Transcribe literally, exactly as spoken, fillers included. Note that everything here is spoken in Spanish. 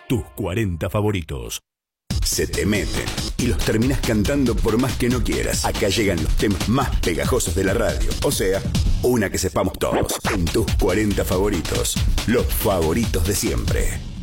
Tus cuarenta favoritos. Se te meten y los terminas cantando por más que no quieras. Acá llegan los temas más pegajosos de la radio. O sea, una que sepamos todos. En tus cuarenta favoritos. Los favoritos de siempre.